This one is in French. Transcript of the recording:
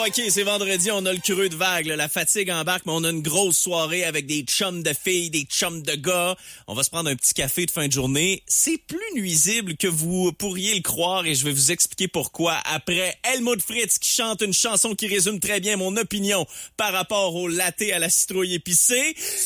OK, c'est vendredi, on a le creux de vague, là, la fatigue embarque, mais on a une grosse soirée avec des chums de filles, des chums de gars. On va se prendre un petit café de fin de journée. C'est plus nuisible que vous pourriez le croire et je vais vous expliquer pourquoi après Helmut Fritz qui chante une chanson qui résume très bien mon opinion par rapport au latte à la citrouille épicée.